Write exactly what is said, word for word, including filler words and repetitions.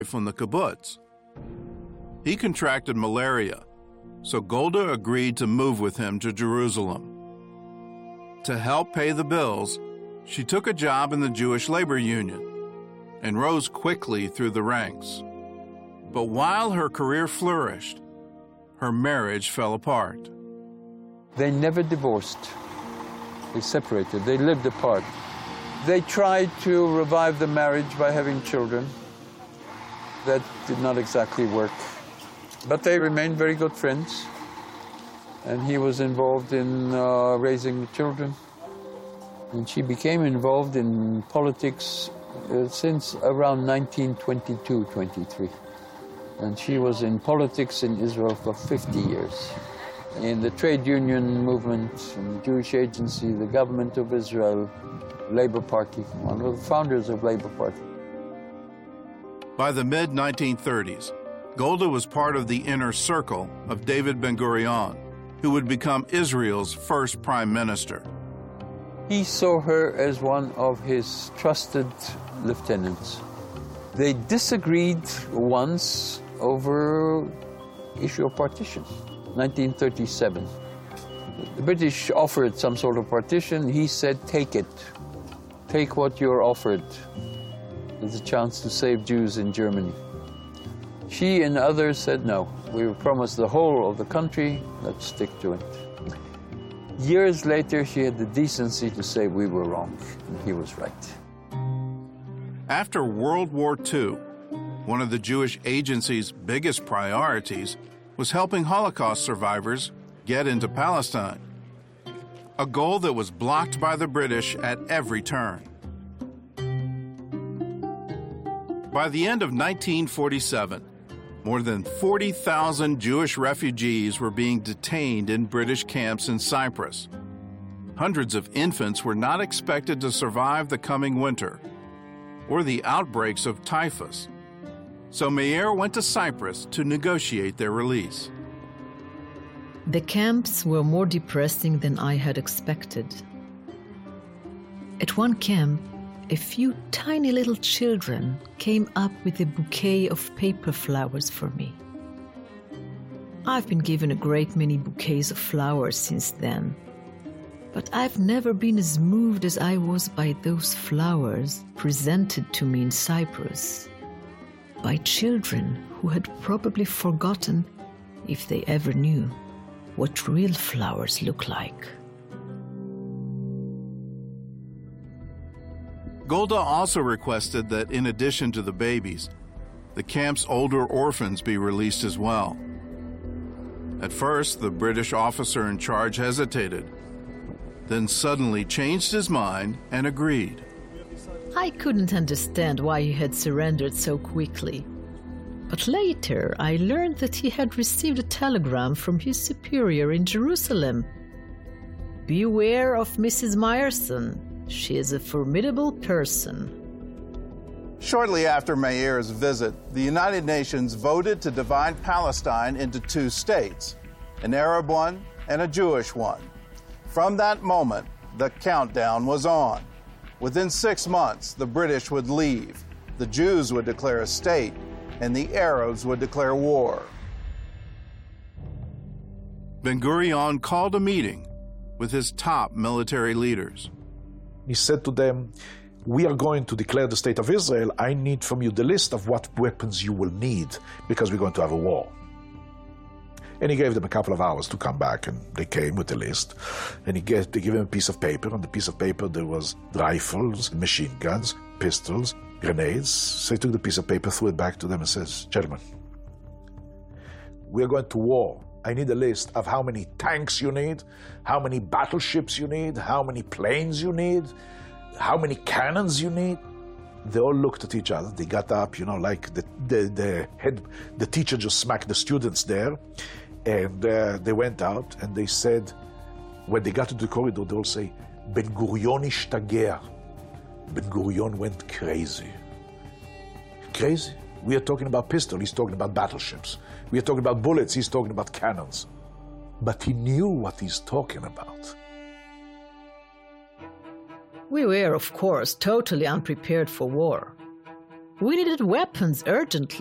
from the kibbutz. He contracted malaria, so Golda agreed to move with him to Jerusalem. To help pay the bills, she took a job in the Jewish labor union and rose quickly through the ranks. But while her career flourished, her marriage fell apart. They never divorced. They separated. They lived apart. They tried to revive the marriage by having children. That did not exactly work. But they remained very good friends. And he was involved in uh, raising the children. And she became involved in politics uh, since around nineteen twenty-two twenty-three. And she was in politics in Israel for fifty years. In the trade union movement, in the Jewish Agency, the government of Israel, Labour Party, one of the founders of Labour Party. By the mid nineteen thirties, Golda was part of the inner circle of David Ben-Gurion, who would become Israel's first prime minister. He saw her as one of his trusted lieutenants. They disagreed once over issue of partition, nineteen thirty-seven. The British offered some sort of partition. He said, take it. Take what you're offered. There's a chance to save Jews in Germany. She and others said, no, we were promised the whole of the country, let's stick to it. Years later, she had the decency to say we were wrong, and he was right. After World War Two, one of the Jewish Agency's biggest priorities was helping Holocaust survivors get into Palestine, a goal that was blocked by the British at every turn. By the end of nineteen forty-seven, more than forty thousand Jewish refugees were being detained in British camps in Cyprus. Hundreds of infants were not expected to survive the coming winter or the outbreaks of typhus. So Meir went to Cyprus to negotiate their release. The camps were more depressing than I had expected. At one camp, a few tiny little children came up with a bouquet of paper flowers for me. I've been given a great many bouquets of flowers since then, but I've never been as moved as I was by those flowers presented to me in Cyprus, by children who had probably forgotten, if they ever knew, what real flowers look like. Golda also requested that, in addition to the babies, the camp's older orphans be released as well. At first, the British officer in charge hesitated, then suddenly changed his mind and agreed. I couldn't understand why he had surrendered so quickly. But later, I learned that he had received a telegram from his superior in Jerusalem. Beware of Missus Meyerson. She is a formidable person. Shortly after Meir's visit, the United Nations voted to divide Palestine into two states, an Arab one and a Jewish one. From that moment, the countdown was on. Within six months, the British would leave, the Jews would declare a state, and the Arabs would declare war. Ben-Gurion called a meeting with his top military leaders. He said to them, we are going to declare the state of Israel. I need from you the list of what weapons you will need because we're going to have a war. And he gave them a couple of hours to come back, and they came with the list. And he gave, they gave him a piece of paper. On the piece of paper there was rifles, machine guns, pistols, grenades. So he took the piece of paper, threw it back to them and says, gentlemen, we are going to war. I need a list of how many tanks you need, how many battleships you need, how many planes you need, how many cannons you need. They all looked at each other. They got up, you know, like the, the, the head, the teacher just smacked the students there. And uh, they went out and they said, when they got to the corridor, they all say, Ben-Gurion ishtagea. Ben-Gurion went crazy. Crazy? We are talking about pistols, he's talking about battleships. We are talking about bullets, he's talking about cannons. But he knew what he's talking about. We were, of course, totally unprepared for war. We needed weapons urgently.